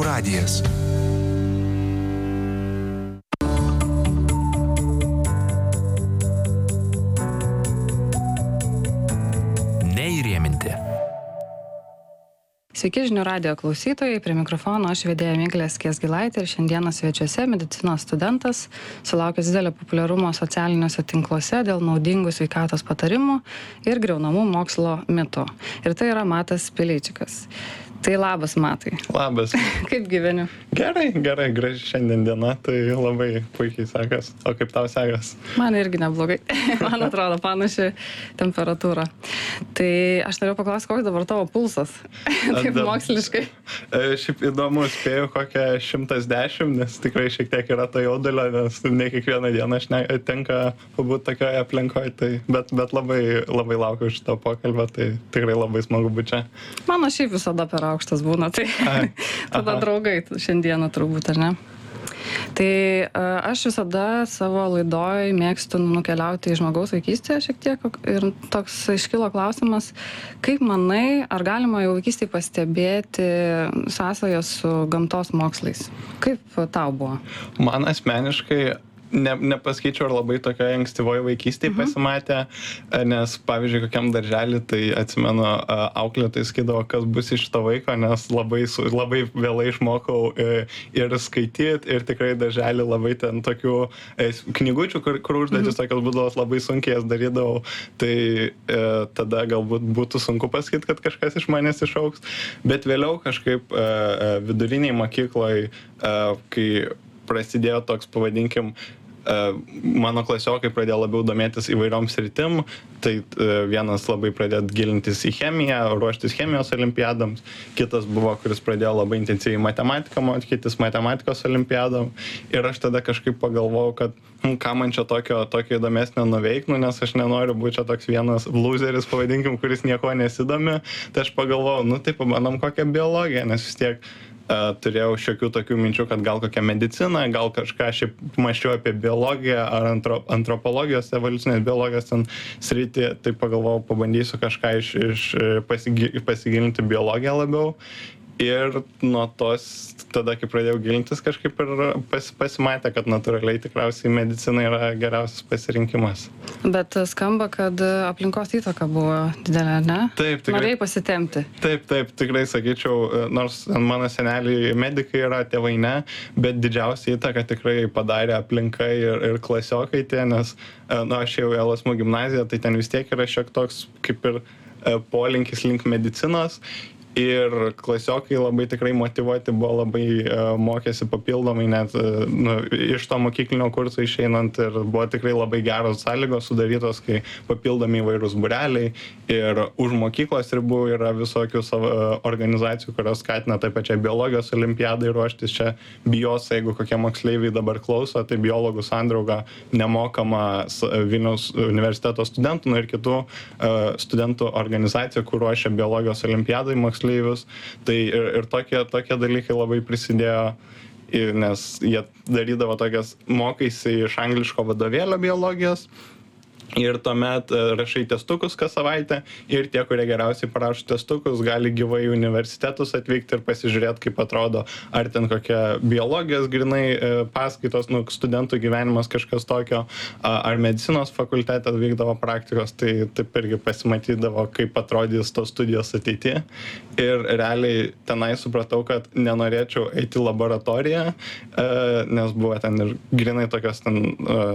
Žinių radijas. Neįrėminti. Sveiki žinių radijo klausytojai, prie mikrofono aš vedėja Miglė Skiesgilaitė ir šiandieną svečiuose medicinos studentas, sulaukęs didelio populiarumo socialiniuose tinkluose dėl naudingų sveikatos patarimų ir griaunamų mokslo mitų. Ir tai yra Matas Pileičikas. Tai labas, Matai. Labas. Kaip gyveni? Gerai, graži šiandien diena, tai labai puikiai sekas. O kaip tau sekas? Man irgi neblogai. Man atrodo panaši temperatūra. Tai aš norėjau paklausti, koks dabar tavo pulsas? Taip moksliškai. Šiaip įdomu, spėjau kokią 110, nes tikrai šiek tiek yra to jaudulio, nes ne kiekvieną dieną aš tenka pabūti tokioje aplinkoje, tai, bet labai laukiu šito pokalbio, tai tikrai labai smagu būti čia. Mano šiaip visada per aukštas būna, tai tada draugai šiandieną turbūt, ar ne? Tai aš visada savo laidoj mėgstu nukeliauti į žmogaus vaikystę šiek tiek ir toks iškilo klausimas, kaip manai, ar galima jau vaikystėje pastebėti sąsajas su gamtos mokslais? Kaip tau buvo? Man asmeniškai nepasakyčiau, ar labai tokioje ankstyvoje vaikystėje pasimatė, nes, pavyzdžiui, kokiam darželį, tai atsimenu, auklėtojai sakydavo, kas bus iš to vaiko, nes labai vėlai išmokau ir skaityti, ir tikrai darželį labai ten tokių knygučių, kur užduotis tokios būdavo labai sunkiai jas darydavau, tai tada galbūt būtų sunku pasakyti, kad kažkas iš manęs išaugs, bet vėliau kažkaip viduriniai mokykloje, kai prasidėjo toks, pavadinkim, mano klasiokai pradėjo labiau domėtis įvairiom sritim, tai vienas labai pradėjo gilintis į chemiją, ruoštis chemijos olimpiadams, kitas buvo, kuris pradėjo labai intensyviai matematiką mokytis matematikos olimpiadom, ir aš tada kažkaip pagalvojau, kad ką man čia tokio įdomesnio nuveiknu, nes aš nenoriu būti čia toks vienas loseris, pavadinkim, kuris nieko nesidomi, tai aš pagalvojau, tai pabandom kokią biologiją, nes vis tiek turėjau šiokių tokių minčių, kad gal kokią mediciną, gal kažką šiaip mąsčiau apie biologiją ar antropologijos, evoliucinės biologijos ten sritį, tai pagalvojau, pabandysiu kažką pasigilinti biologiją labiau. Ir nuo tos, tada, kai pradėjau gilintis, kažkaip ir pasimatė, kad natūraliai tikriausiai medicina yra geriausias pasirinkimas. Bet skamba, kad aplinkos įtaka buvo didelė, ne? Taip, tikrai. Norėjai pasitemti. Taip, tikrai sakyčiau, nors mano seneliai medikai yra, tėvai ne, bet didžiausia įtaka tikrai padarė aplinka ir klasiokai tie, nes aš jau LSMU gimnaziją, tai ten vis tiek yra šiek toks kaip ir polinkis link medicinos. Ir klasiokai labai tikrai motyvuoti buvo, labai mokėsi papildomai, net iš to mokyklinio kurso išeinant, ir buvo tikrai labai geros sąlygos sudarytos, kai papildomi įvairūs būreliai, ir už mokyklos ribų yra visokių organizacijų, kurios skatina taip pačiai biologijos olimpiadai ruoštis. Čia bijos, jeigu kokie moksleiviai dabar klauso, tai biologų sandrauga nemokama Vilniaus universiteto studentų ir kitų studentų organizacijų, kur ruošia biologijos olimpiadai moksleivius. Tai ir tokie dalykai labai prisidėjo, nes jie darydavo tokias, mokaisi iš angliško vadovėlio biologijos, ir tuomet rašai testukus kas savaitę, ir tie, kurie geriausiai parašo testukus, gali gyvai į universitetus atvykti ir pasižiūrėti, kaip atrodo, ar ten kokia biologijos grinai paskaitos, studentų gyvenimas kažkas tokio, ar medicinos fakultete vykdavo praktikos, tai taip irgi pasimatydavo, kaip atrodys tos studijos ateityje. Ir realiai tenai supratau, kad nenorėčiau eiti į laboratoriją, nes buvo ten ir grinai tokios ten,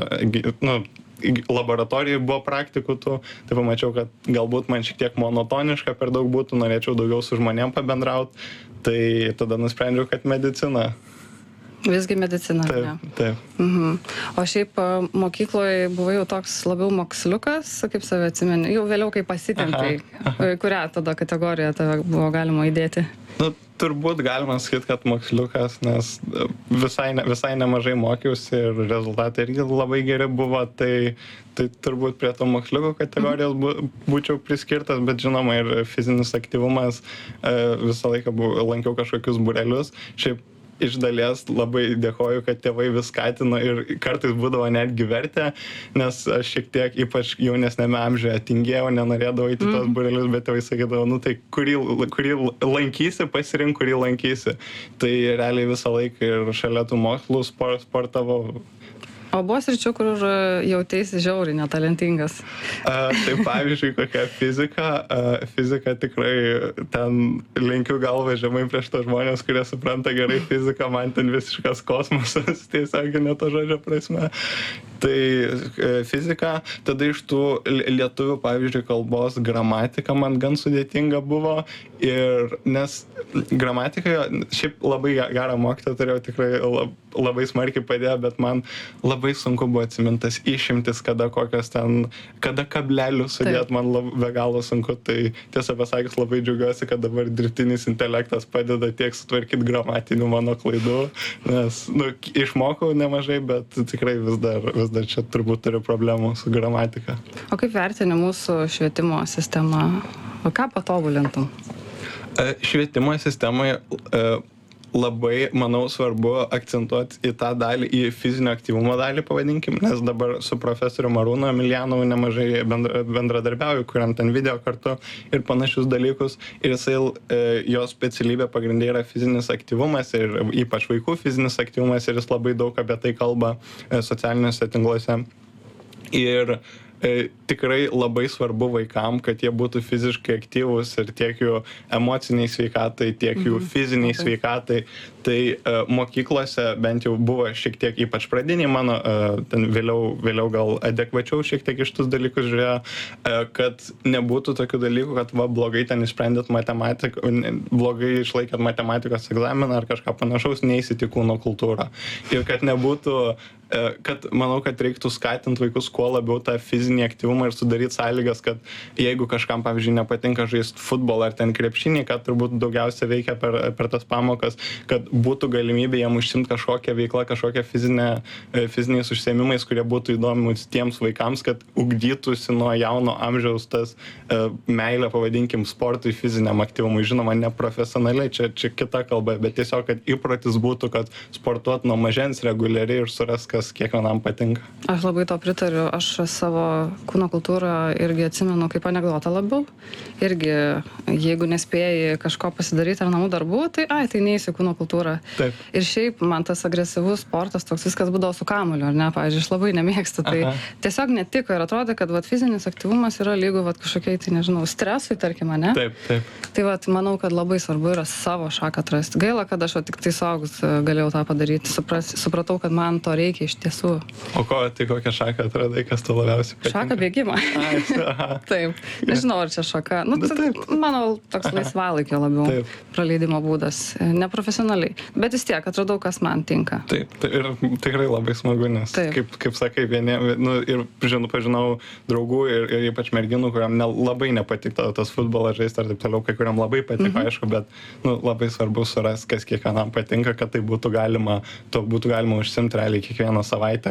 laboratorijai buvo praktikų, tai pamačiau, kad galbūt man šiek tiek monotoniška per daug būtų, norėčiau daugiau su žmonėm pabendrauti, tai tada nusprendžiau, kad medicina. Visgi medicina, ne? Taip. O šiaip mokykloje buvai jau toks labiau moksliukas, kaip save atsimeni, jau vėliau kai pasitempiai, kurią tada kategoriją tave buvo galima įdėti? Turbūt galima sakyti, kad moksliukas, nes visai nemažai mokiausi ir rezultatai irgi labai geri buvo, tai turbūt prie to moksliuko kategorijos būčiau priskirtas, bet žinoma ir fizinis aktyvumas, visą laiką lankiau kažkokius būrelius. Šiaip iš dalies labai dėkoju, kad tėvai vis skatino ir kartais būdavo netgi vertę, nes aš šiek tiek, ypač jaunesnėme amžiuje, tingėjau, nenorėdavau į tos būrelius, bet tėvai sakydavo, nu tai kurį lankysi, pasirink, kurį lankysi. Tai realiai visą laiką ir šalia tų mokslų sportavau. O buvo sričių, kur jauteisi žiauriai netalentingas? Tai pavyzdžiui, kokia fizika tikrai ten lenkiu galvą žemai prieš tos žmonės, kurie supranta gerai fiziką, man ten visiškas kosmosas, tiesiog ne to žodžio prasme. Tai fizika, tada iš tų lietuvių, pavyzdžiui, kalbos gramatika man gan sudėtinga buvo, ir nes gramatikoje šiaip labai gerą mokytoją turėjau, tikrai labai smarkiai padėjo, bet man labai sunku buvo atsimintas išimtis, kada kablelių sudėt, man be galo sunku, tai tiesą pasakius labai džiaugiuosi, kad dabar dirbtinis intelektas padeda tiek sutvarkyti gramatinių mano klaidų, nes išmokau nemažai, bet tikrai vis dar čia turbūt turiu problemų su gramatika. O kaip vertini mūsų švietimo sistemą? O ką patobulintum? Švietimo sistemai labai, manau, svarbu akcentuoti į tą dalį, į fizinio aktyvumo dalį, pavadinkim, nes dabar su profesoriu Marūnu Emiljanovu nemažai bendradarbiauju, kuriam ten video kartu ir panašius dalykus. Ir jisai, jo specialybė pagrindė yra fizinis aktyvumas ir ypač vaikų fizinis aktyvumas, ir jis labai daug apie tai kalba socialiniuose tinkluose. Ir tikrai labai svarbu vaikam, kad jie būtų fiziškai aktyvūs ir tiek jų emociniai sveikatai, tiek jų fiziniai sveikatai. Tai mokyklose bent jau buvo šiek tiek, ypač pradiniai mano, ten vėliau gal adekvačiau šiek tiek iš tus dalykus žiūrėjo, kad nebūtų tokių dalykų, kad blogai ten išsprendėt matematiką, blogai išlaikėt matematikos egzaminą ar kažką panašaus, neįsit į kūno kultūrą. Ir kad nebūtų, manau, kad reiktų skatinti vaikus kuo labiau tą fizinį aktyvumą ir sudaryti sąlygas, kad jeigu kažkam, pavyzdžiui, nepatinka žaisti futbolą ar ten krepšinį, kad turbūt daugiausia veikia per tas pamokas, kad būtų galimybė jam užsiimti kažkokią veiklą, kažkokią fiziniais užsiėmimais, kurie būtų įdomus tiems vaikams, kad ugdytųsi nuo jauno amžiaus tas meilė, pavadinkim, sportui, fiziniam aktyvumui. Žinoma, ne profesionaliai, čia kita kalba, bet tiesiog, kad įprotis būtų, kad sportuot nuo mažens reguliariai ir suras, kas kiekvienam patinka. Aš labai to pritariu. Aš savo kūno kultūrą irgi atsimenu kaip anekdotą labiau. Irgi, jeigu nespėjai kažko pasidaryti ar namų darbų, tai neįsi kūno kultūrą. Taip. Ir šiaip man tas agresyvus sportas, toks viskas būdavo su kamuoliu, ar ne, pavyzdžiui, aš labai nemėgstu, tai tiesiog netiko ir atrodė, kad fizinis aktyvumas yra lygu kažkokiai, tai nežinau, stresui, tarkim, ne? Taip. Tai manau, kad labai svarbu yra savo šaką atrasti. Gaila, kad aš tik tai suaugus galėjau tą padaryti, supratau, kad man to reikia iš tiesų. O kokią šaką atradai, kas to labiausiai patinka? Šaką bėgimą. Taip. Nežinau, ar čia šaka. Mano toks laisvalaikio labiau praleidimo būdas. Neprofesionaliai. Bet vis tiek atradau, kas man tinka. Taip, ir tikrai labai smagu, nes kaip sakai, ir pažinau draugų ir ypač merginų, kuriam labai nepatiko tas futbolas žaisti ar taip toliau, kai kuriam labai patiko, aišku, bet labai svarbu surasti, kas kiekvienam patinka, kad tai būtų galima užsiimti realiai kiekvieną savaitę.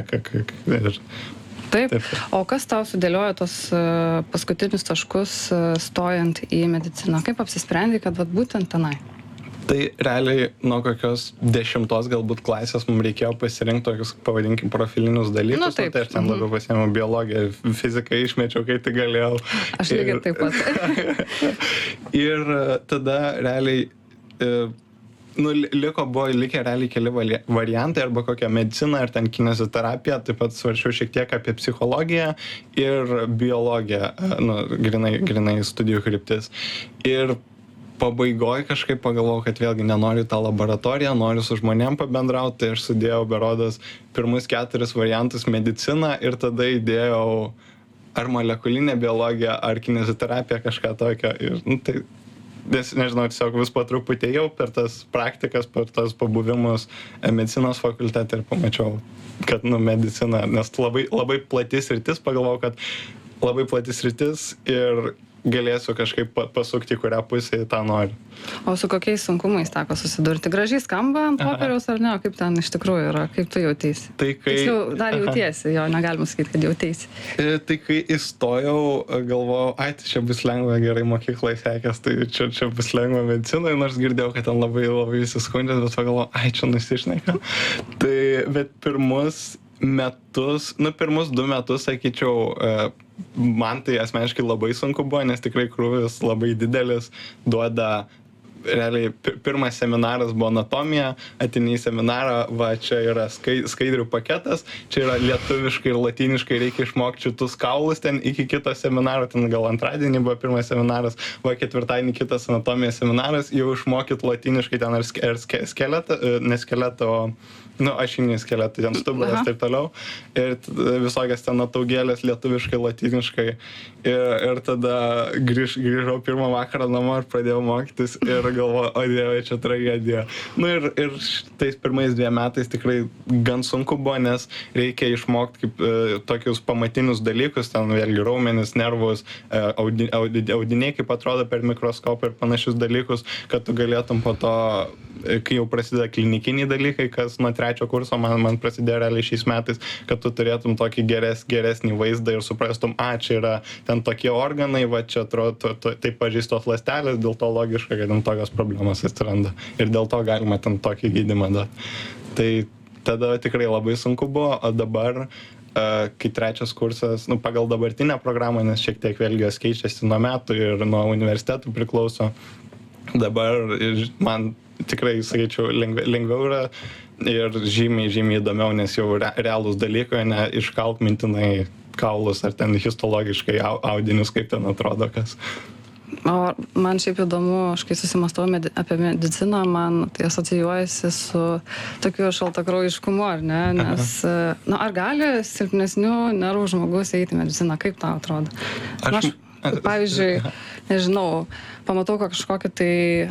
Taip. O kas tau sudėliojo tos paskutinius taškus stojant į mediciną? Kaip apsisprendai, kad būtent tenai? Tai realiai nuo kokios 10 galbūt klasės mums reikėjo pasirinkti tokius, pavadinkim, profilinius dalykus. Tai aš ten labiau pasiėmiau biologiją, fiziką išmečiau, kai tai galėjau. Aš lygiai taip pat. Ir tada realiai buvo likę realiai keli variantai, arba kokią mediciną, ar ten kineziterapiją, taip pat svarsčiau šiek tiek apie psichologiją ir biologiją, grinai studijų kryptis. Ir pabaigoje kažkaip pagalvojau, kad vėlgi nenoriu tą laboratoriją, noriu su žmonėm pabendrauti, tai aš sudėjau berodos pirmus 4 variantus mediciną ir tada įdėjau ar molekulinę biologiją, ar kineziterapiją, kažką tokio. Ir, tai, nežinau, tiesiog vis po truputį jau per tas praktikas, per tas pabuvimus medicinos fakultete ir pamačiau, kad medicina, nes labai plati sritis, pagalvojau, kad labai plati sritis ir galėsiu kažkaip pasukti, kurią pusę tą noriu. O su kokiais sunkumais teko susidurti? Gražiai skamba ant popieriaus ar ne? Kaip ten iš tikrųjų yra? Kaip tu jautiesi? Tai kai... Tiksliau, dar jautiesi, jo, negalima sakyti, kad jautiesi. Tai kai įstojau, galvojau, tai čia bus lengva, gerai mokyklai sekės, tai čia bus lengva medicinai, nors girdėjau, kad ten labai visi skundės, bet pagalvojau, čia nusišneka. Tai, bet pirmus 2 metus, sakyčiau, man tai asmeniškai labai sunku buvo, nes tikrai krūvis labai didelis, duoda, realiai, pirmas seminaras buvo anatomija, ateini į seminarą, va, čia yra skaidrių paketas, čia yra lietuviškai ir latiniškai reikia išmokti šitus kaulus, ten iki kito seminaro, ten gal antradienį buvo pirmas seminaras, va, ketvirtadienį kitas anatomijos seminaras, jau išmokyt latiniškai ten ar skeletą, ne skeletą, ašinį skeletą, ten stuburas, taip toliau, ir visokias ten ataugėlės lietuviškai, latiniškai, ir tada grįžau pirmą vakarą namo ir pradėjau mokytis ir galvoju, o dieve, čia tragedija. Ir tais pirmais 2 metais tikrai gan sunku buvo, nes reikia išmokti kaip tokius pamatinius dalykus, ten vėlgi raumenis, nervus, audiniai, kaip atrodo per mikroskopą ir panašius dalykus, kad tu galėtum po to, kai jau prasideda klinikiniai dalykai, kas nuo 3 kurso man prasidėjo realiai šiais metais, kad tu turėtum tokį geresnį vaizdą ir suprastum, čia yra ten tokie organai, va čia atrodo taip pažeistos ląstelės, dėl to logiška, kad ten tokios problemos atsiranda. Ir dėl to galima ten tokį gydymą duoti. Tai tada tikrai labai sunku buvo, o dabar, kai 3 kursas, pagal dabartinę programą, nes šiek tiek vėlgi jos keičiasi nuo metų ir nuo universitetų priklauso, dabar man tikrai, sakyčiau, lengviau yra ir žymiai įdomiau, nes jau realūs dalykai, ne iškalt mintinai kaulus ar ten histologiškai audinius, kaip ten atrodo kas. O man šiaip įdomu, aš kai susimastau apie mediciną, man tai asocijuojasi su tokiu šaltakraujiškumu, ar ne? Nes, ar gali silpnesnių nervų žmogus eiti į mediciną? Kaip tau atrodo? Pavyzdžiui, nežinau, pamatau kažkokį tai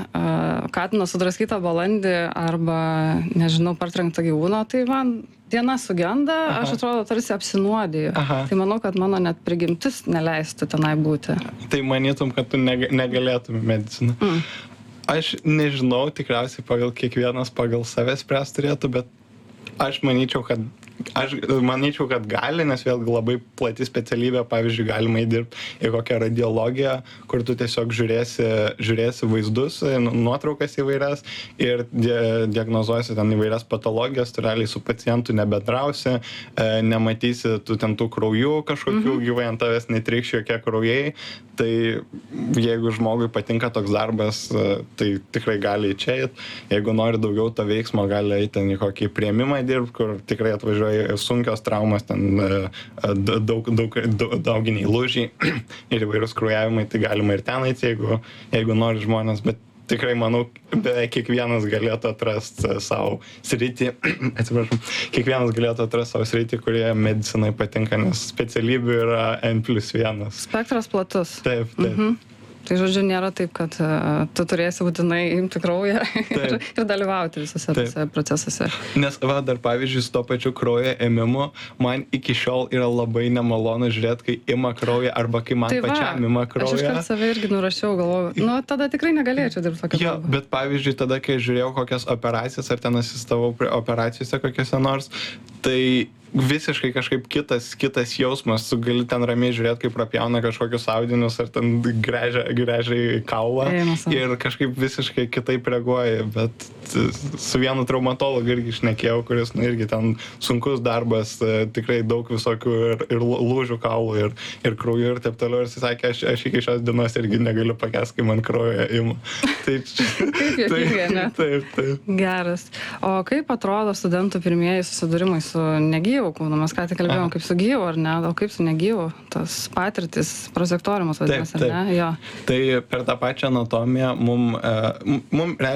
katiną sudraskytą balandį arba, nežinau, partrenktą gyvūną, tai man diena sugenda, aš atrodo tarsi apsinuodiju. Tai manau, kad mano net prigimtis neleistų tenai būti. Tai manytum, kad tu negalėtum mediciną. Aš nežinau, tikriausiai kiekvienas pagal save spręs turėtų, bet aš manyčiau, kad gali, nes vėlgi labai plati specialybė, pavyzdžiui, galima įdirbti į kokią radiologiją, kur tu tiesiog žiūrėsi vaizdus, nuotraukas įvairias ir diagnozuosi ten įvairias patologijas, tu realiai su pacientu nebendrausi, nematysi tu ten tų kraujų kažkokių, gyvai ant tavęs netrykščia jokie kraujai, tai jeigu žmogui patinka toks darbas, tai tikrai gali į čia eiti, jeigu nori daugiau to veiksmo, gali eiti į kokį priėmimą dirbti, kur tikrai atvažiuoja sunkios traumas, ten dauginiai lūžiai ir įvairūs kraujavimai, tai galima ir ten eiti, jeigu nori žmonės, bet tikrai manau, beveik kiekvienas galėtų atrasti savo sritį, kiekvienas galėtų atrasti savo sritį, kurie medicinai patinka, nes specialybių yra N+1. Spektras platus. Taip. Tai žodžiu, nėra taip, kad tu turėsi būtinai imti kraują ir dalyvauti visose tose procesuose. Nes dar pavyzdžiui, su to pačiu kraujo ėmimu, man iki šiol yra labai nemalonu žiūrėti, kai ima kraują arba kai man pačiam ima kraują. Aš iškart save irgi nurašiau, galvoju, tada tikrai negalėčiau dirbti tokio darbo. Bet pavyzdžiui, tada, kai žiūrėjau kokias operacijas ar ten asistavau prie operacijose kokiose nors, tai visiškai kažkaip kitas jausmas, tu gali ten ramiai žiūrėti, kaip prapjauna kažkokius audinius ar ten gręžia kaulą ir kažkaip visiškai kitaip reaguoja, bet su vienu traumatologu irgi šnekėjau, kuris irgi ten sunkus darbas, tikrai daug visokių ir lūžių kaulų ir kraujų ir taip toliau, ir jis sakė, aš iki šios dienos irgi negaliu pakęsti, kai man kraują ima. Kaip juokinga, ne? Taip. Geras. O kaip atrodo studentų pirmieji susidūrimai su negyvu kūnu? Mes ką tik kalbėjom kaip su gyvu, ar ne? O kaip su negyvu? Tas patirtis, prosektoriumas vadinasi, ar ne? Jo. Tai per tą pačią anatomiją mum realiai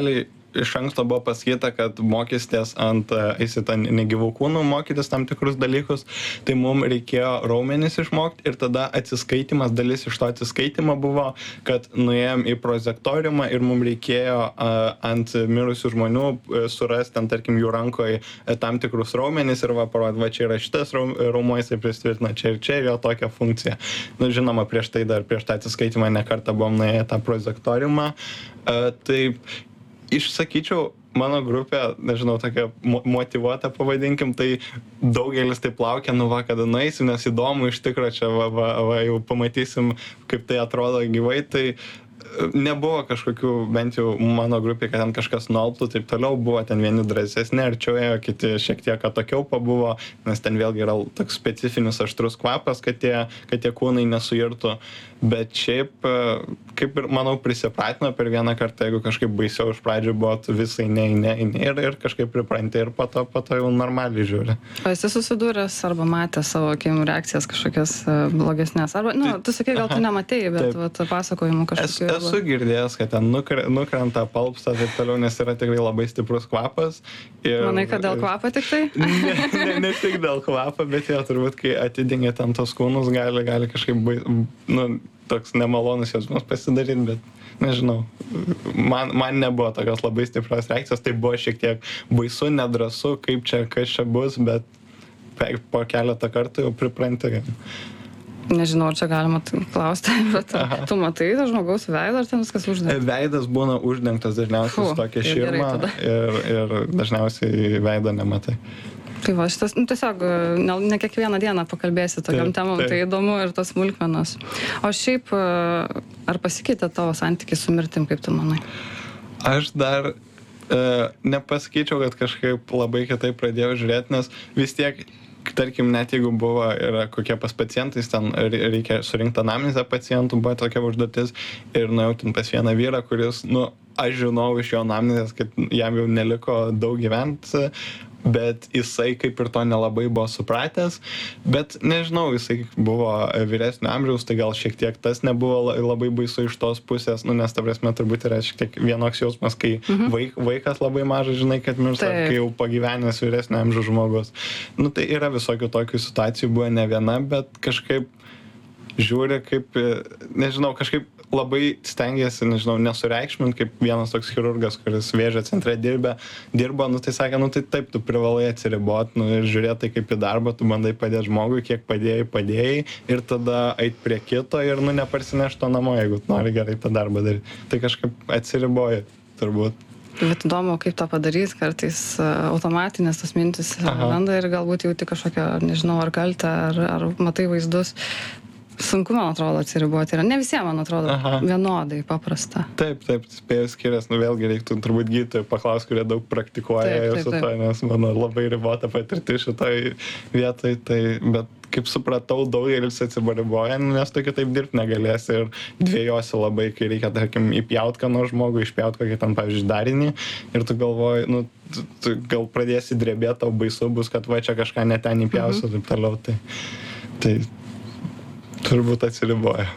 iš anksto buvo pasakyta, kad mokysitės eisit ant negyvų kūnų, mokytis tam tikrus dalykus, tai mums reikėjo raumenis išmokti ir tada atsiskaitimas, dalis iš to atsiskaitimo buvo, kad nuėjom į prozektoriumą ir mums reikėjo ant mirusių žmonių surasti, tarkim, jų rankoje tam tikrus raumenis ir parodyti, va čia yra šitas raumuo, jisai pristvirtina čia ir jo tokia funkcija. Nu, žinoma, prieš tą atsiskaitimą ne kartą buvom nuėję tą prozektoriumą. Tai išsakyčiau, mano grupė, nežinau, tokia motyvuota pavadinkim, tai daugelis taip laukia, nu va, kada nueisim, nes įdomu iš tikro čia, va, jau pamatysim, kaip tai atrodo gyvai, tai nebuvo kažkokių, bent jau mano grupė, kad ten kažkas nualptų, taip toliau buvo, ten vieni drąsesni, arčiau ėjo, kiti šiek tiek atokiau pabuvo, nes ten vėlgi yra toks specifinis aštrus kvapas, kad tie kūnai nesuirtų, bet šiaip, kaip ir, manau, prisipratino per vieną kartą, jeigu kažkaip baisiau iš pradžių buvo, tu visai ne ir kažkaip pripranti ir po to jau normaliai žiūri. O esi susidūręs arba matė savo akim reakcijas kažkokias blogesnės, arba, nu, tu sakai, gal tu nematėjai, bet vat, pasakojimų kažkokių. Esu girdėjęs, kad ten nukrenta, palpsta taip toliau, nes yra tikrai labai stiprus kvapas. Manai, kad dėl kvapo tik tai? Ne tik dėl kvapo, bet jo, turbūt, kai atidingia ten tos kūnus, gali kažkaip, nu, toks nemalonus jausmas pasidaryti, bet nežinau, man nebuvo tokios labai stiprios reakcijos, tai buvo šiek tiek baisu, nedrąsu, kas čia bus, bet po keletą kartų jau pripranti. Nežinau, ar čia galima klausti, bet tu matai to žmogaus veidą, ar ten viskas uždengtas? Veidas būna uždengtas dažniausiai su tokia širma ir dažniausiai veido nematai. Tai va, šitas, nu, tiesiog, ne kiekvieną dieną pakalbėsi tokiam temam, tai įdomu ir tos smulkmenos. O šiaip, ar pasikeitė tavo santykiai su mirtim, kaip tu manai? Aš dar nepasakyčiau, kad kažkaip labai kitaip pradėjau žiūrėti, nes vis tiek, tarkim, net jeigu buvo yra kokie pas pacientais, ten reikia surinkti anamnezę pacientų, buvo tokia užduotis ir nuėjau ten pas vieną vyrą, kuris, nu, aš žinau iš jo anamnezės, kad jam jau neliko daug gyventi, bet jisai kaip ir to nelabai buvo supratęs, bet nežinau, jisai buvo vyresnio amžiaus, tai gal šiek tiek tas nebuvo labai baisu iš tos pusės, nu, nes ta prasme turbūt yra šiek tiek vienoks jausmas, kai vaikas labai mažas, žinai, kad miršta, kai jau pagyvenęs vyresnio amžiaus žmogus. Nu, tai yra visokių tokių situacijų, buvo ne viena, bet kažkaip žiūri, kaip, nežinau, kažkaip labai stengiasi, nežinau, nesureikšmint, kaip vienas toks chirurgas, kuris vėžio centre dirbo, nu tai sakė, nu tai taip, tu privalai atsiribot, nu ir žiūrėti kaip į darbą, tu bandai padėti žmogui, kiek padėjai ir tada eit prie kito ir, nu, neparsineš to namo, jeigu nori gerai tą darbą daryti. Tai kažkaip atsiriboji, turbūt. Bet įdomu, kaip tą padaryti, kartais automatinės tos mintis randa ir galbūt jauti kažkokią, nežinau, ar kaltę, ar matai vaizdus. Sunku, man atrodo, atsiriboti yra. Ne visiems, man atrodo, vienodai paprasta. Taip, spėjau skirias, nu vėlgi reiktų turbūt gydytojų paklausti, kurie daug praktikuoja su to, nes mano labai ribota patirtis šitoj vietoj, tai, bet kaip supratau, daugelis atsibariboja, nes tu kitaip dirbti negalėsi ir dviejosi labai, kai reikia, tarkim, įpjaut ką nors žmogų, išpjaut kokį ten, pavyzdžiui, darinį ir tu galvoji, nu, tu gal pradėsi drebėti, tau baisu bus, kad va čia kažką ne ten įpjausiu, taip toliau, tai turbūt atsiriboja.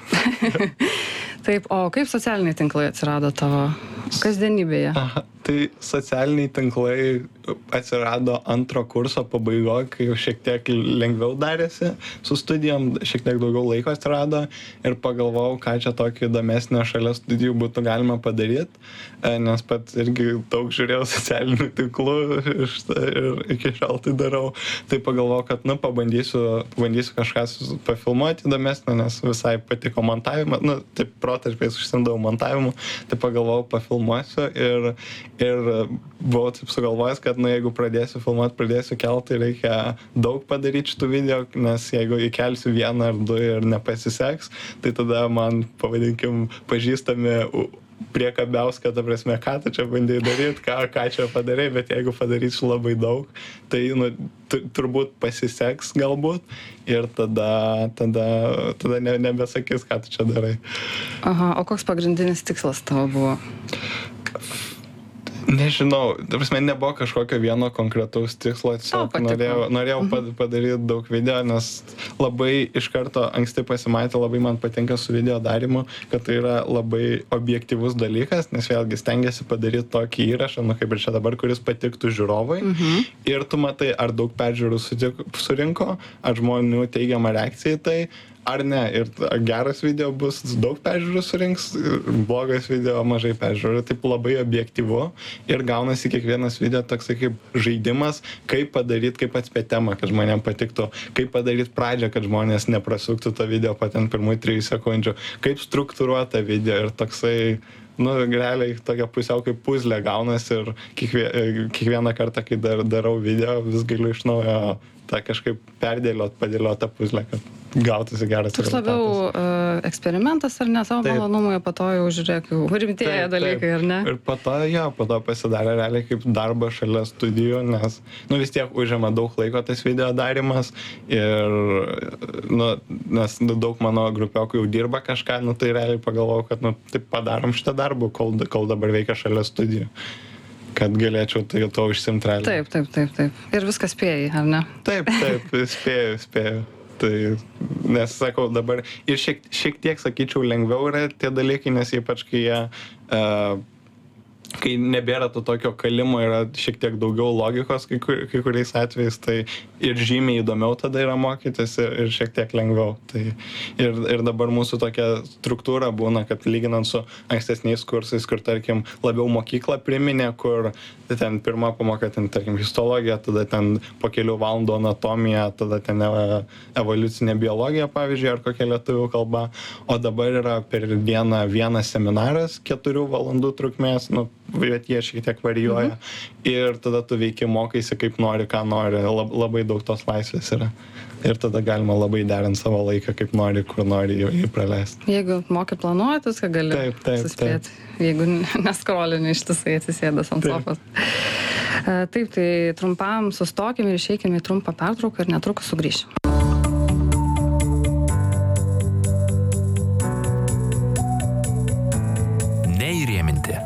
Taip, o kaip socialiniai tinklai atsirado tavo kasdienybėje? Tai socialiniai tinklai atsirado antro kurso pabaigoje, kai jau šiek tiek lengviau darėsi su studijom, šiek tiek daugiau laiko atsirado ir pagalvojau, ką čia tokį įdomesnio šalia studijų būtų galima padaryti, nes pats irgi daug žiūrėjau socialinių tinklų ir iki šiol tai darau. Tai pagalvojau, kad, nu, pabandysiu kažką pafilmuoti įdomesnio, nes visai patiko montavimą, nu, taip protarpiais užsimdavau montavimu, tai pagalvojau, pafilmuosiu ir buvau taip sugalvojęs, kad, nu, jeigu pradėsiu filmuoti, pradėsiu kelt, tai reikia daug padaryti šitų video, nes jeigu įkelsiu vieną ar du ir nepasiseks, tai tada man, pavadinkim, pažįstami priekabiaus, kad, ta prasme, ką tu čia bandai daryti, ką čia padarai, bet jeigu padarysiu labai daug, tai, nu, turbūt pasiseks galbūt ir tada nebesakys, ką tu čia darai. O koks pagrindinis tikslas tavo buvo? Nežinau, nebuvo kažkokio vieno konkretaus tikslo, tiesiog norėjau padaryti daug video, nes labai iš karto anksti pasimatė, labai man patinka su video darymu, kad tai yra labai objektyvus dalykas, nes vėlgi stengiasi padaryti tokį įrašą, kaip ir čia dabar, kuris patiktų žiūrovai. Ir tu matai, ar daug peržiūrų surinko, ar žmonių teigiamą reakciją į tai, ar ne. Ir geras video bus daug peržiūrų surinks, blogas video mažai peržiūrų. Taip labai objektyvu ir gaunasi kiekvienas video toksai kaip žaidimas, kaip padaryti, kaip atspėti temą, kad žmonėms patiktų, kaip padaryti pradžią, kad žmonės neprasuktų tą video patent pirmųjų 3 sekundžių, kaip struktūruota video ir toksai, realiai tokia pusiau kaip puzlė gaunasi ir kiekvieną kartą, kai darau video, vis galiu iš naujo tą kažkaip padėliot tą puzlę, kad gautųsi geras rezultatas. Toks labiau eksperimentas, ar ne, savo malonumui, po to jau žiūrėk, jau rimtėja dalykai, ar ne? Ir po to pasidarė realiai kaip darbas šalia studijų, nes vis tiek užima daug laiko tas video darimas ir nes daug mano grupiokų jau dirba kažką, tai realiai pagalvojau, kad taip padarom šitą darbą, kol dabar veikia šalia studijų, kad galėčiau to užsimti realiai. Taip. Ir viskas spėjai, ar ne? Taip, spėjau. Tai, nes sakau, dabar ir šiek tiek, sakyčiau, lengviau yra tie dalykai, nes ypač kai nebėra to tokio kalimo, yra šiek tiek daugiau logikos kai kuriais atvejais, tai ir žymiai įdomiau tada yra mokytis ir šiek tiek lengviau. Tai ir dabar mūsų tokia struktūra būna, kad lyginant su ankstesniais kursais, kur, tarkim, labiau mokykla priminė, kur ten pirma pamoka, tarkim, histologija, tada ten po kelių valandų anatomija, tada ten evoliucinė biologija, pavyzdžiui, ar kokia lietuvių kalba, o dabar yra per dieną vienas seminaras 4 valandų trukmės, bet jie šiek tiek varijuoja ir tada tu veiki, mokaisi kaip nori, ką nori, labai daug tos laisvės yra. Ir tada galima labai derinti savo laiką, kaip nori, kur nori jį praleisti. Jeigu moki planuoti, viską gali suspėti. Jeigu neskrolini ištisai atsisėdas ant sofos. Taip, tai trumpam sustokim ir išeikim į trumpą pertrauką ir netrukus sugrįšim. Neįrėminti.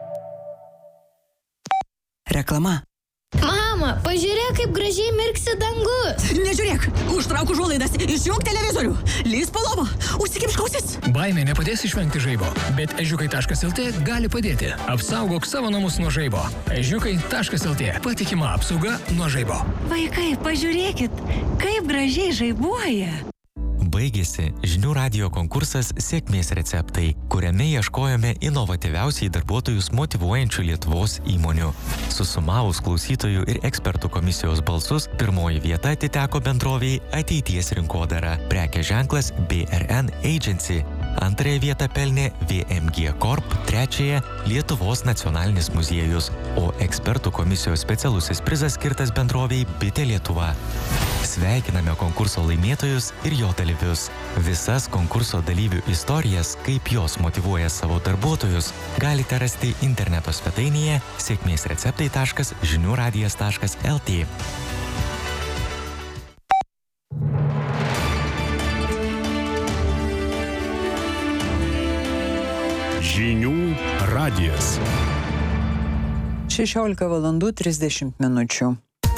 Reklama. Mama, pažiūrėk, kaip gražiai mirksi dangus. Nežiūrėk, užtrauk užuolaidas, išjunk televizorių, lįsk po lova, užsikimšk ausis. Baimė nepadės išvengti žaibo, bet ežiukai.lt gali padėti. Apsaugok savo namus nuo žaibo. Ežiukai.lt. Patikima apsauga nuo žaibo. Vaikai, pažiūrėkit, kaip gražiai žaibuoja. Baigėsi žinių radijo konkursas Sėkmės receptai, kuriame ieškojome inovatyviausiai darbuotojus motyvuojančių Lietuvos įmonių. Susumavus klausytojų ir ekspertų komisijos balsus, pirmoji vieta atiteko bendroviai Ateities rinkodara, prekės ženklas BRN Agency. Antrąją vietą pelnė VMG Corp, trečiąją Lietuvos nacionalinis muziejus, o ekspertų komisijos specialusis prizas skirtas bendroviai Bitė Lietuva. Sveikiname konkurso laimėtojus ir jo dalyvius. Visas konkurso dalyvių istorijas, kaip jos motyvuoja savo darbuotojus, galite rasti interneto svetainėje sekmėsreceptai.žiniuradijas.lt. Žinių radijas. 16:30.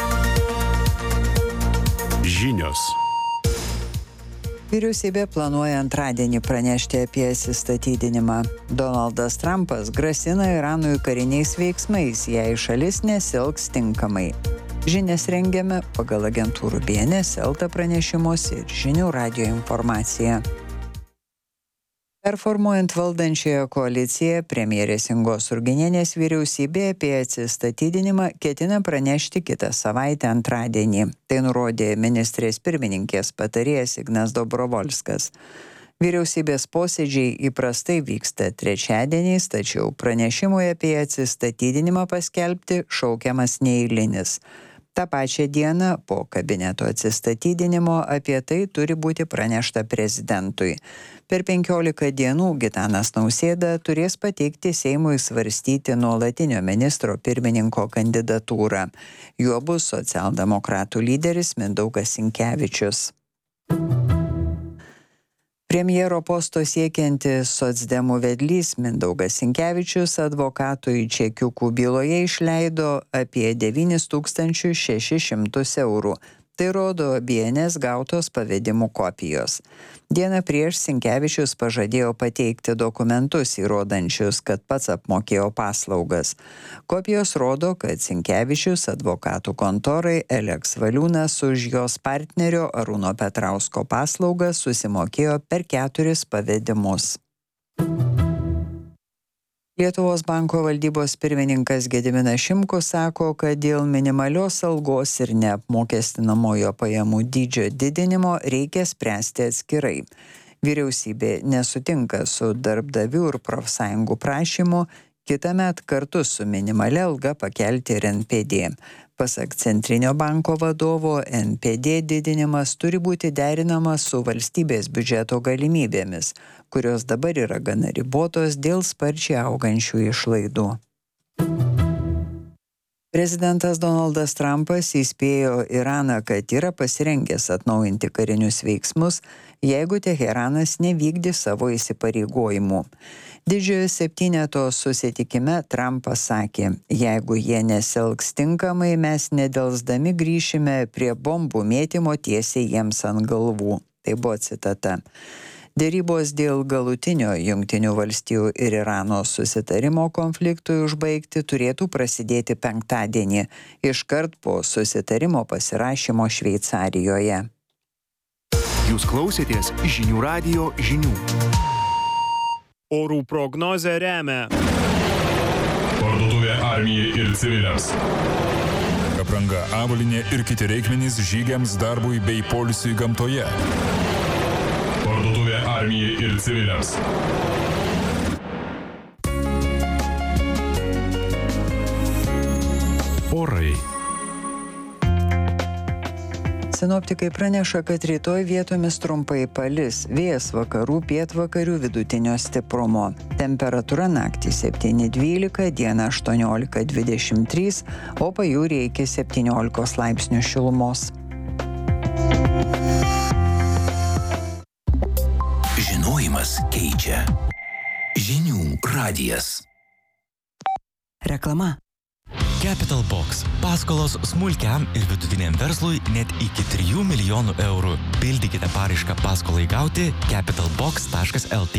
Žinios. Vyriausybė planuoja antradienį pranešti apie atsistatydinimą. Donaldas Trumpas grasina Iranui kariniais veiksmais, jei šalis nesielgs tinkamai. Žinias rengiame pagal agentūrų BNS, Elta pranešimus ir Žinių radijo informaciją. Performuojant valdančiąją koaliciją, premjerės Ingos Ruginienės vyriausybė apie atsistatydinimą ketina pranešti kitą savaitę antradienį. Tai nurodė ministrės pirmininkės patarėjas Ignas Dobrovolskas. Vyriausybės posėdžiai įprastai vyksta trečiadieniais, tačiau pranešimui apie atsistatydinimą paskelbti šaukiamas neeilinis. Ta pačia diena po kabineto atsistatydinimo apie tai turi būti pranešta prezidentui. Per 15 dienų Gitanas Nausėda turės pateikti Seimui svarstyti nuolatinio ministro pirmininko kandidatūrą. Juo bus socialdemokratų lyderis Mindaugas Sinkevičius. Premjero posto siekiantis socdemų vedlys Mindaugas Sinkevičius advokatui čekiukų byloje išleido apie 9600 eurų. Tai rodo BNS gautos pavedimų kopijos. Dieną prieš Sinkevičius pažadėjo pateikti dokumentus įrodančius, kad pats apmokėjo paslaugas. Kopijos rodo, kad Sinkevičius advokatų kontorai Eleks Valiūnas už jos partnerio Arūno Petrausko paslaugas susimokėjo per 4 pavedimus. Lietuvos banko valdybos pirmininkas Gediminas Šimkus sako, kad dėl minimalios algos ir neapmokestinamojo pajamų dydžio didinimo reikia spręsti atskirai. Vyriausybė nesutinka su darbdavių ir profsąjungų prašymu kitąmet kartu su minimalia alga pakelti ir NPD. Pasak Centrinio banko vadovo, NPD didinimas turi būti derinamas su valstybės biudžeto galimybėmis, kurios dabar yra gana ribotos dėl sparčiai augančių išlaidų. Prezidentas Donaldas Trumpas įspėjo Iraną, kad yra pasirengęs atnaujinti karinius veiksmus, jeigu Teheranas nevykdys savo įsipareigojimų. Didžiojo septyneto susitikime Trumpas sakė, jeigu jie nesielgs tinkamai, mes nedelsdami grįšime prie bombų mėtymo tiesiai jiems ant galvų. Tai buvo citata. Derybos dėl galutinio Jungtinių valstijų ir Irano susitarimo konfliktui užbaigti turėtų prasidėti penktadienį, iškart po susitarimo pasirašymo Šveicarijoje. Jūs klausėtės Žinių radijo žinių. Orų prognozę remia Parduotuvė armijai ir civiliams. Apranga, avalynė ir kiti reikmenys žygiams, darbui bei poilsiui gamtoje. Parduotuvė armijai ir civiliams. Orai. Sinoptikai praneša, kad rytoj vietomis trumpai palis, vėjas vakarų pietvakarių vidutinio stiprumo. Temperatūra naktį 7-12, dieną 18-23, o pajūryje iki 17 laipsnių šilumos. Žinojimas keičia. Žinių radijas. Reklama. Capital Box. Paskolos smulkiam ir vidutiniam verslui net iki 3 milijonų eurų. Pildykite paraišką paskolai gauti capitalbox.lt.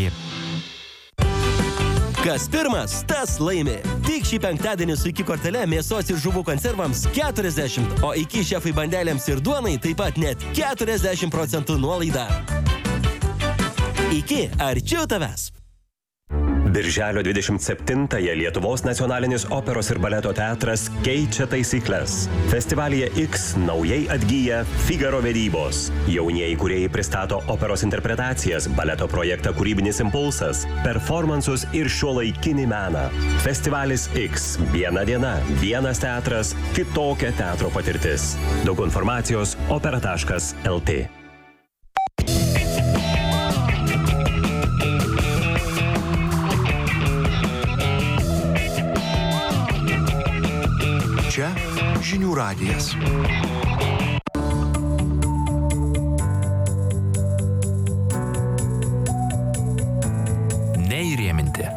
Kas pirmas, tas laimi. Tik šį penktadienį su iki kortele mėsos ir žuvų konservams 40, o iki šefai bandelėms ir duonai taip pat net 40% nuolaida. Iki arčiau tavęs. Birželio 27-ąją Lietuvos nacionalinis operos ir baleto teatras keičia taisyklės. Festivalyje X naujai atgyja Figaro vedybos. Jaunieji kūrėjai pristato operos interpretacijas, baleto projektą Kūrybinis impulsas, performansus ir šiuolaikinį meną. Festivalis X. Viena diena, vienas teatras, kitokia teatro patirtis. Daugiau informacijos opera.lt. Čia Žinių radijas. Neįrėminti.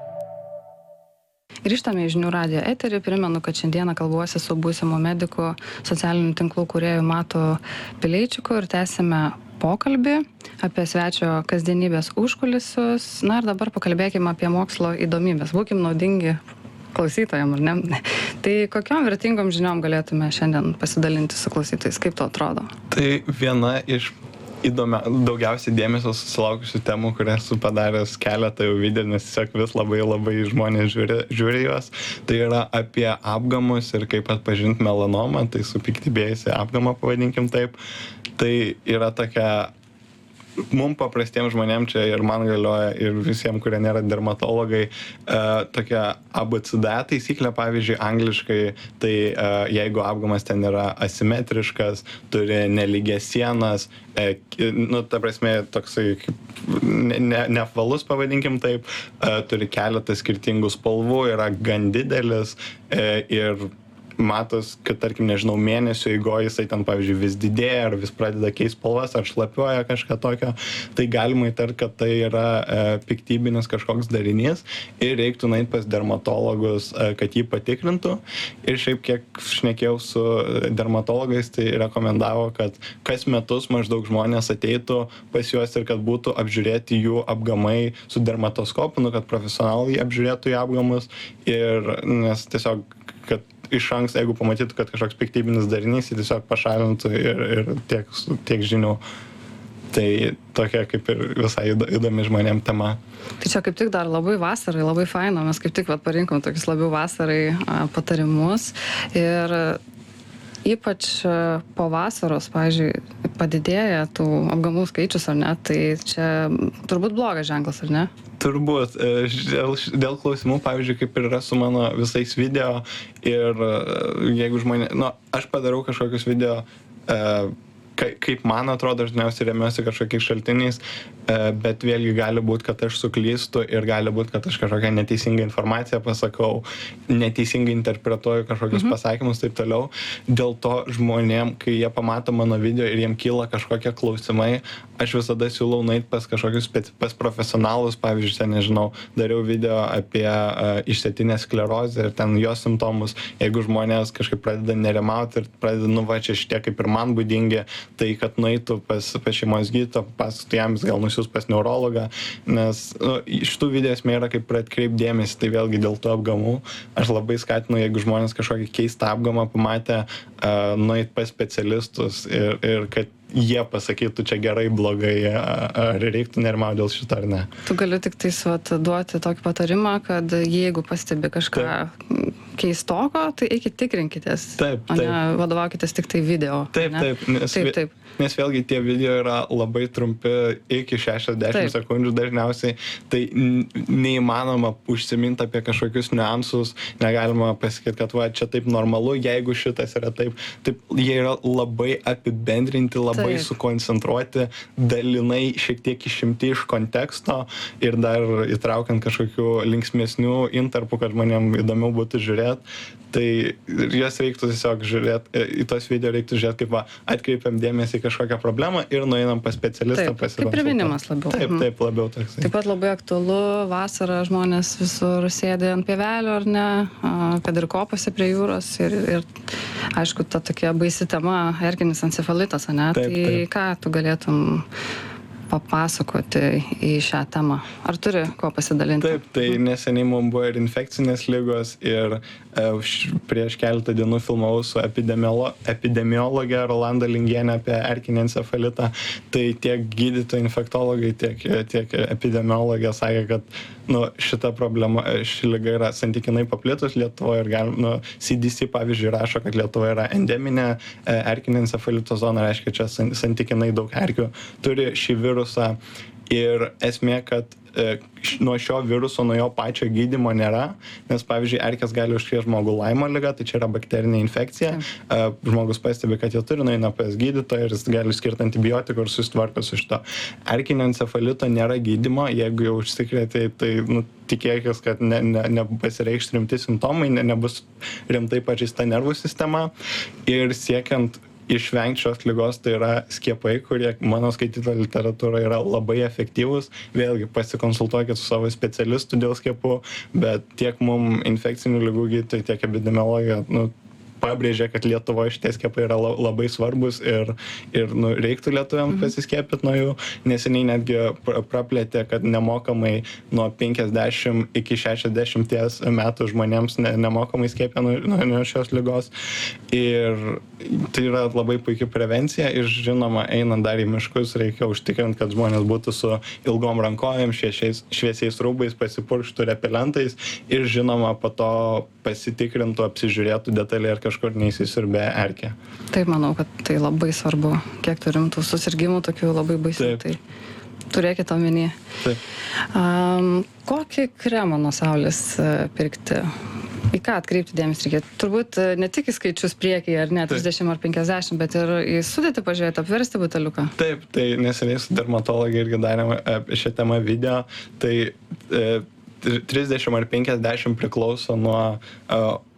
Grįžtame į Žinių radijo eterį. Primenu, kad šiandieną kalbuosi su būsimu mediku, socialinių tinklų kūrėju Matu Pileičiku ir tęsime pokalbį apie svečio kasdienybės užkulisius. Na ir dabar pakalbėkime apie mokslo įdomybės. Būkim naudingi klausytojam, ar ne? Tai kokiom vertingom žiniom galėtume šiandien pasidalinti su klausytojais? Kaip to atrodo? Tai viena iš daugiausiai dėmesio susilaukusių temų, kurią esu padaręs keletą jau video, nes tiesiog vis labai žmonės žiūri juos. Tai yra apie apgamus ir kaip atpažinti melanomą, tai supiktybėjusi apgamą, pavadinkim taip. Tai yra tokia mums paprastiems žmonėms čia ir man galioja ir visiems, kurie nėra dermatologai, tokia ABCD taisyklė, pavyzdžiui, angliškai, tai jeigu apgamas ten yra asimetriškas, turi nelygias sienas, ta prasme, toksai neapvalus, pavadinkim taip, turi keletą skirtingų spalvų, yra gan didelis ir matos, kad, tarkim, nežinau, mėnesio eigoje jisai ten, pavyzdžiui, vis didėja, ar vis pradeda keisti spalvas, ar šlapiuoja kažką tokio, tai galima įtarti, kad tai yra piktybinis kažkoks darinys ir reiktų nueiti pas dermatologus, kad jį patikrintų. Ir šiaip, kiek šnekėjau su dermatologais, tai rekomendavo, kad kas metus maždaug žmonės ateitų pas juos ir kad būtų apžiūrėti jų apgamai su dermatoskopu, kad profesionalai apžiūrėtų jų apgamus ir nes tiesiog, kad iš anksto, jeigu pamatytų, kad kažkoks piktybinis darinys, jį tiesiog pašalintų ir tiek žinių. Tai tokia kaip ir visai įdomi žmonėm tema. Tai čia kaip tik dar labai vasarai, labai faino, mes kaip tik parinkom tokius labiau vasarai patarimus ir ypač po vasaros, pavyzdžiui, padidėja tų apgamų skaičius, ar ne, tai čia turbūt blogas ženklas, ar ne? Turbūt. Dėl klausimų, pavyzdžiui, kaip ir yra su mano visais video ir jeigu aš padarau kažkokius video, kaip man atrodo, dažniausiai remiuosi kažkokiais šaltiniais, bet vėlgi gali būti, kad aš suklystu ir gali būti, kad aš kažkokią neteisingą informaciją pasakau, neteisingai interpretuoju kažkokius pasakymus, taip toliau. Dėl to žmonėm, kai jie pamato mano video ir jiem kyla kažkokie klausimai, aš visada siūlau nueiti pas kažkokius pas profesionalus, pavyzdžiui, ten, nežinau, dariau video apie išsėtinę sklerozę ir ten jos simptomus. Jeigu žmonės kažkaip pradeda nerimauti ir pradeda, va, čia šitie kaip ir man būdingi, tai kad nueitų pas šeimos gydytoją, pasakotų jam, jis gal nusiųs pas neurologą, nes šitų video esmė yra kaip atkreipti dėmesį, tai vėlgi dėl to apgamų. Aš labai skatinu, jeigu žmonės kažkokį keistą apgamą pamatė, nueiti pas specialistus ir kad jie pasakytų čia gerai, blogai, ar reiktų nerimauti dėl šito ar ne. Tu gali tik duoti tokį patarimą, kad jeigu pastebi kažką keistoko, tai eikit tikrinkitės, o ne vadovaukitės tik tai video. Taip, nes vėlgi tie video yra labai trumpi, iki 60 sekundžių dažniausiai, tai neįmanoma užsiminti apie kažkokius niuansus, negalima pasakyti, kad va, čia taip normalu, jeigu šitas yra taip, jie yra labai apibendrinti, labai sukoncentruoti, dalinai šiek tiek išimti iš konteksto ir dar įtraukiant kažkokių linksmesnių intarpų, kad žmonėm įdomiau būtų žiūrėti. Tai jas reiktų tiesiog žiūrėti, į tos video reiktų žiūrėti, kaip atkreipiam dėmesį į kažkokią problemą ir nueinam pas specialistą pasikonsultuoti. Kaip priminimas labiau. Taip, labiau toks. Taip pat labai aktualu, vasarą žmonės visur sėdi ant pievelio, ar ne, kad ir kopose prie jūros ir aišku, ta tokia baisi tema, erkinis encefalitas, ne? Tai ką tu galėtum papasakoti į šią temą? Ar turi ko pasidalinti? Taip, tai neseniai mums buvo ir infekcinės ligos ir prieš keletą dienų filmavau su epidemiologė Rolanda Lingienė apie erkinį encefalitą. Tai tiek gydytojai, infektologai, tiek epidemiologė sakė, kad šita problema, ši liga yra santykinai paplitus Lietuvoje ir CDC, pavyzdžiui, rašo, kad Lietuvoje yra endeminė erkinio encefalito zona, reiškia, čia santykinai daug erkių turi šį virusą ir esmė, kad nuo šio viruso, nuo jo pačio gydymo nėra, nes, pavyzdžiui, erkės gali užkrėsti žmogų Laimo ligą, tai čia yra bakterinė infekcija, žmogus pastebi, kad jie turi, nueina pas gydytoją ir jis gali skirti antibiotikų ir susitvarko su šito. Erkinio encefalito nėra gydymo, jeigu jau užsikrėtė, tai tikėkis, kad nepasireikš rimti simptomai, nebus rimtai pažeista nervų sistema ir siekiant išvengti šios ligos, tai yra skiepai, kurie mano skaityto literatūroje yra labai efektyvūs. Vėlgi pasikonsultuokit su savo specialistu dėl skiepų, bet tiek mum infekcinių ligų gydytojai, tiek epidemiologija pabrėžia, kad Lietuvoje šitie skiepai yra labai svarbus ir reiktų lietuviams pasiskiepyti nuo jų. Neseniai netgi praplėtė, kad nemokamai nuo 50 iki 60 metų žmonėms nemokamai skiepia nuo šios ligos. Ir tai yra labai puikia prevencija ir žinoma, einant dar į miškus, reikia užtikrinti, kad žmonės būtų su ilgom rankovėm, šviesiais rūbais, pasipurkštų repelentais ir žinoma, po to pasitikrintų, apsižiūrėtų detaliai ir kažkur neįsisiurbė erkė. Taip, manau, kad tai labai svarbu. Kiek turim tų susirgymų, tokių labai baisių, tai turėkite omenyje. Kokį kremą nuo saulės pirkti? Į ką atkreipti dėmesį reikia? Turbūt ne tik į skaičius priekyje, ar ne, 30 ar 50, bet ir į sudėtį pažiūrėti, apversti buteliuką. Taip, tai neseniai su dermatologai irgi darėme šią temą video, tai 30 ar 50 priklauso nuo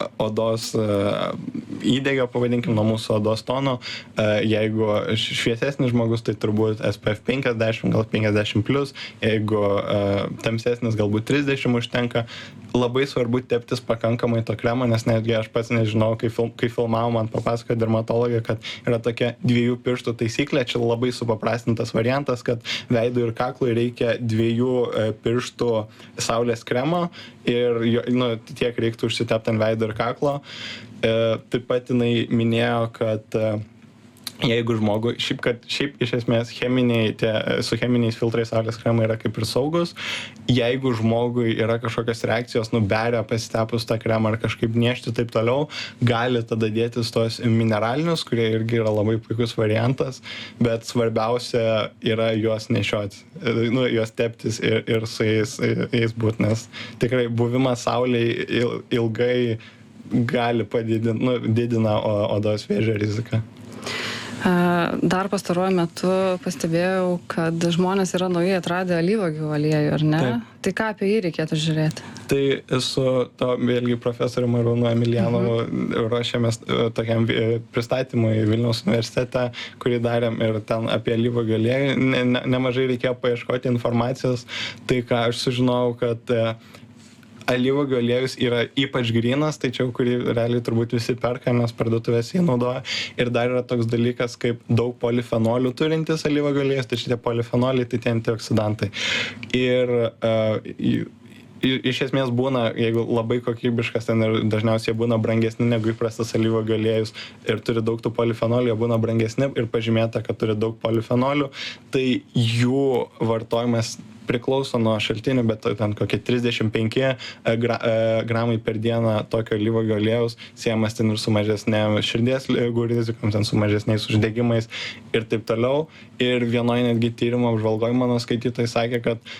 odos įdegio, pavadinkim, nuo mūsų odos tono. Jeigu šviesesnis žmogus, tai turbūt SPF 50, gal 50+, jeigu tamsesnis, galbūt 30 užtenka. Labai svarbu teptis pakankamai to kremo, nes netgi aš pats nežinau, kai filmavo, man papasakojo dermatologė, kad yra tokia 2 pirštų taisyklė, čia labai supaprastintas variantas, kad veidui ir kaklui reikia 2 pirštų saulės kremo ir tiek reiktų užsitepti ant veido ir kaklo. Taip pat jinai minėjo, kad jeigu žmogui, šiaip iš esmės su cheminiais filtrais saulės kremai yra kaip ir saugus, jeigu žmogui yra kažkokios reakcijos, beria pasitepus tą kremą ar kažkaip niežti taip toliau, gali tada dėtis tos mineralinius, kurie irgi yra labai puikus variantas, bet svarbiausia yra juos nešioti, juos teptis ir su jais būti, nes tikrai buvimas saulėje ilgai gali didina odos vėžio riziką. Dar pastaruoju metu pastebėjau, kad žmonės yra naujai atradę alyvuogių aliejų, ar ne? Taip. Tai ką apie jį reikėtų žiūrėti? Tai su to vėlgi profesoriu Arūnu Emilianovu ruošėmės tokiam pristatymui Vilniaus universitete, kurį darėm ir ten apie alyvuogių aliejų. Nemažai reikėjo paieškoti informacijos. Tai ką aš sužinojau, kad alyvuogių aliejus yra ypač grynas, tai čia, kurį realiai turbūt visi perka, nes parduotuvės jį naudoja. Ir dar yra toks dalykas, kaip daug polifenolių turintis alyvuogių aliejus, tai šitie polifenoliai, tai tie antioksidantai. Ir iš esmės būna, jeigu labai kokybiškas, ten ir dažniausiai būna brangesni negu įprastas alyvuogių aliejus ir turi daug tų polifenolių, jie būna brangesni ir pažymėta, kad turi daug polifenolių, tai jų vartojimas priklauso nuo šaltinių, bet ten kokie 35 gramai per dieną tokio alyvuogių aliejaus siejamas ten ir su mažesnėm širdies ligų rizikom, ten su mažesniais uždegimais ir taip toliau. Ir vienoje netgi tyrimo apžvalgoje mano skaitytojai sakė, kad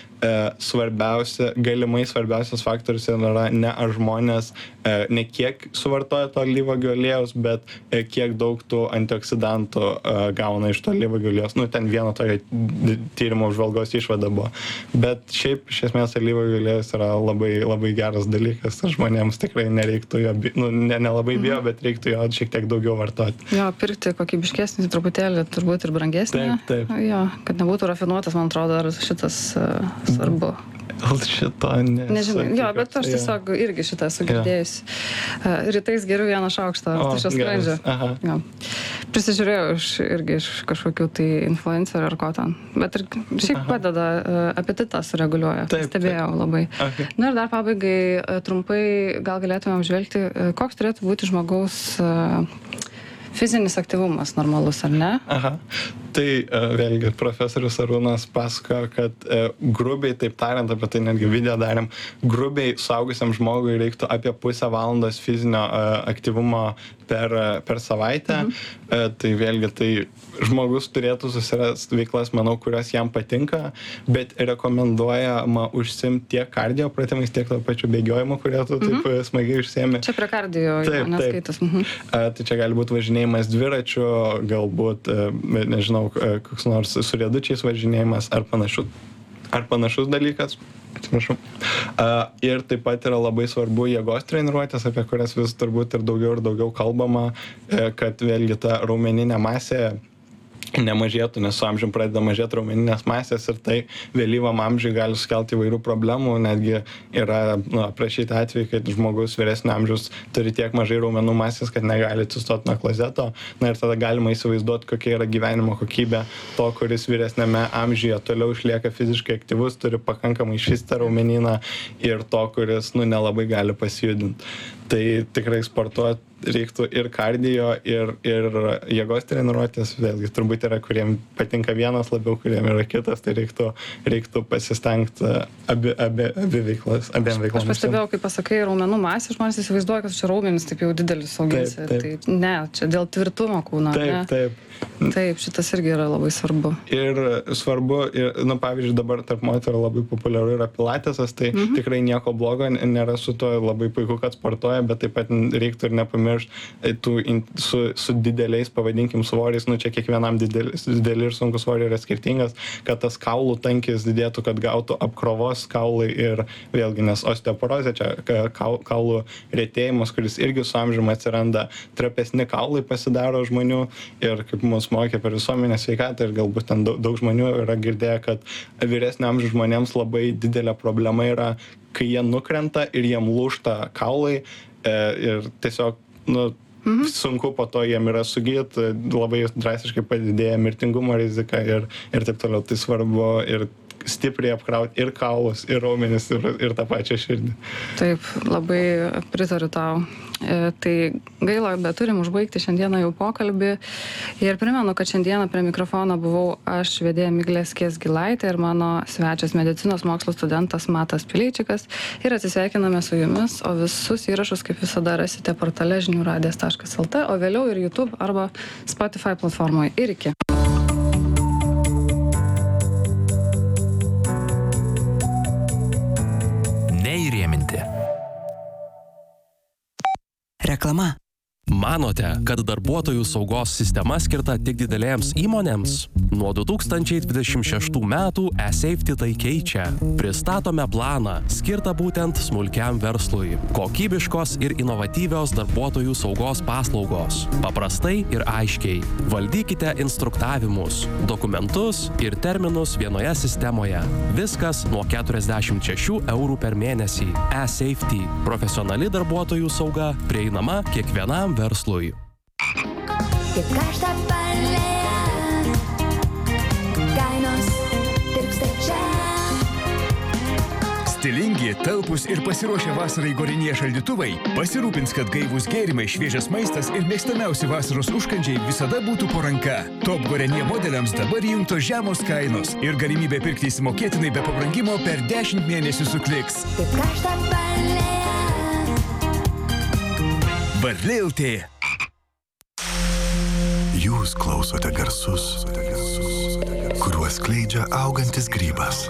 galimai svarbiausias faktorius yra ne ar žmonės ne kiek suvartoja to alyvuogių aliejaus, bet kiek daug tų antioksidantų gauna iš to alyvuogių aliejaus. Ten vieno tokio tyrimo apžvalgos išvada buvo. Bet šiaip iš esmės alyvuogių aliejus yra labai, labai geras dalykas ir žmonėms tikrai nereiktų jo, nelabai bijo, bet reiktų jo šiek tiek daugiau vartoti. Jo, pirkti kokybiškesnį truputėlį, turbūt ir brangesnį. Taip. Jo, kad nebūtų rafinuotas, man atrodo, ar šitas svarbu. Šito nežinau. Jo, bet aš tiesiog irgi šitą esu girdėjus. Rytais geriu 1 šaukštą tuščio skrandžio. Prisižiūrėjau iš kažkokių tai influencerių ar ko ten. Bet ir šiaip padeda, apetitą sureguliuoja. Stebėjau labai. Na ir dar pabaigai trumpai gal galėtume apžvelgti, koks turėtų būti žmogaus fizinis aktyvumas normalus, ar ne? Tai vėlgi profesorius Arūnas pasakojo, kad grubiai, taip tariant, apie tai netgi video darėm, grubiai suaugusiam žmogui reiktų apie pusę valandos fizinio aktyvumo per savaitę. Tai vėlgi, tai žmogus turėtų susirasti veiklas, manau, kurios jam patinka, bet rekomenduojama užsiimti tiek kardio pratimais, tiek to pačiu bėgiojimu, kurie tu taip smagiai užsiemi. Čia prie kardio neskaitas. Tai čia gali būti važinėjimas dviračiu, galbūt, nežinau, koks nors su riedučiais važinėjimas ar panašus dalykas. Atsiprašau. Ir taip pat yra labai svarbu jėgos treniruotės, apie kurias vis turbūt ir daugiau kalbama, kad vėlgi ta raumeninė masė nemažėtų, nes su amžium pradeda mažėti raumeninės masės ir tai vėlyvam amžiui gali sukelti įvairių problemų. Netgi yra aprašyti atvejai, kad žmogus vyresnio amžiaus turi tiek mažai raumenų masės, kad negali atsistoti nuo klozeto. Ir tada galima įsivaizduoti, kokia yra gyvenimo kokybė to, kuris vyresnėme amžiuje toliau išlieka fiziškai aktyvus, turi pakankamai išvystą raumenyną ir to, kuris nelabai gali pasijudinti. Tai tikrai sportuoti reiktų ir kardio, ir jėgos treniruotės. Vėlgi, turbūt yra, kuriem patinka vienas labiau, kuriem yra kitas, tai reiktų pasistengti abiem veikloms. Aš pastebėjau, kai pasakai raumenų masė, žmonės įsivaizduoja, kad čia raumenis taip jau didelis auginsi. Tai ne, čia dėl tvirtumo kūno. Taip, šitas irgi yra labai svarbu. Ir svarbu, pavyzdžiui, dabar tarp moterų labai populiaru yra pilatesas, tai tikrai nieko blogo nėra su to, labai puiku, kad sportuoja, sportuoja, bet taip pat reiktų ir nepamiršti su dideliais, pavadinkim, svoriais, čia kiekvienam dideli ir sunkus svoriai yra skirtingas, kad tas kaulų tankis didėtų, kad gautų apkrovos kaulai ir vėlgi, nes osteoporozė, čia kaulų retėjimas, kuris irgi su amžiumi atsiranda, trapesni kaulai pasidaro žmonių ir kaip mus mokė per visuomenės sveikatą ir galbūt ten daug žmonių yra girdėję, kad vyresnio amžiaus žmonėms labai didelė problema yra, kai jie nukrenta ir jiem lūžta kaulai ir tiesiog, sunku po to jiem yra sugyti, labai drastiškai padidėja mirtingumo rizika ir taip toliau. Tai svarbu ir stipriai apkrauti ir kaulus, ir raumenis, ir tą pačią širdį. Taip, labai pritariu tau. Tai gaila, bet turim užbaigti šiandieną jau pokalbį. Ir primenu, kad šiandieną prie mikrofono buvau aš, vedėja Miglė Skiesgilaitė ir mano svečias medicinos mokslo studentas Matas Pileičikas. Ir atsisveikiname su jumis, o visus įrašus, kaip visada, rasite portale žiniųradijas.lt, o vėliau ir YouTube arba Spotify platformoje. Ir iki. Reklama. Manote, kad darbuotojų saugos sistema skirta tik didelėms įmonėms? Nuo 2026 metų eSafety tai keičia. Pristatome planą, skirtą būtent smulkiam verslui. Kokybiškos ir inovatyvios darbuotojų saugos paslaugos. Paprastai ir aiškiai. Valdykite instruktavimus, dokumentus ir terminus vienoje sistemoje. Viskas nuo 46 eurų per mėnesį. eSafety. Profesionali darbuotojų sauga prieinama kiekvienam verslui. Kaip karštą palėją, kainos tirpsta čia. Stilingi, talpūs ir pasiruošę vasarai Gorenje šaldytuvai pasirūpins, kad gaivūs gėrimai, šviežias maistas ir mėgstamiausi vasaros užkandžiai visada būtų po ranka. Top Gorenje modeliams dabar įjungtos žemos kainos ir galimybė pirkti įsimokėtinai be pabrangimo per 10 mėnesių su Kliks. Kaip karštą palėją. Varlė.lt. Jūs klausote garsus, kuriuos skleidžia augantis grybas.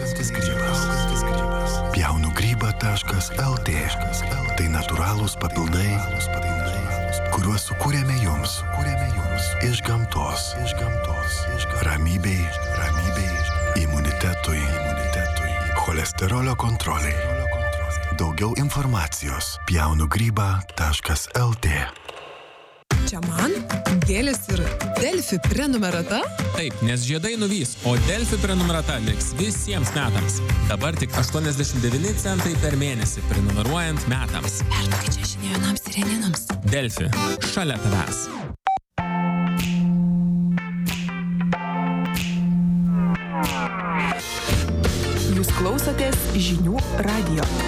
Pjaunugryba.lt. Tai natūralūs papildai, kuriuos sukūrėme jums iš gamtos. Ramybei, imunitetui, cholesterolio kontroliai. Daugiau informacijos pjaunugryba.lt. Čia man gėlės ir Delfi prenumerata? Taip, nes žiedai nuvys, o Delfi prenumerata liks visiems metams. Dabar tik 89 centai per mėnesį prenumeruojant metams. Perduokit čia žinią jaunams ir janinams. Delfi, šalia tavęs. Jūs klausotės Žinių radijo.